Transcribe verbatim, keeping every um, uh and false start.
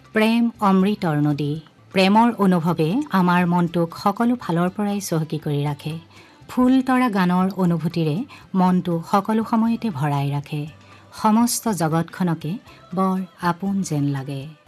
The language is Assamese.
প্ৰেম অমৃতৰ নদী। প্ৰেমৰ অনুভৱে আমাৰ মনটোক সকলো ফালৰ পৰাই চহকী কৰি ৰাখে। ফুল তৰা গানৰ অনুভূতিৰে মনটো সকলো সময়তে ভৰাই ৰাখে। সমস্ত জগতখনকে বৰ আপোন যেন লাগে।